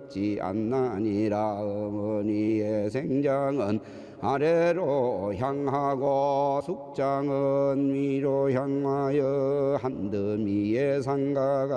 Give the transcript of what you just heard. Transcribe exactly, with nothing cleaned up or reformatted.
듣지 않나니라. 어머니의 생장은 아래로 향하고 숙장은 위로 향하여 한더미의 상가가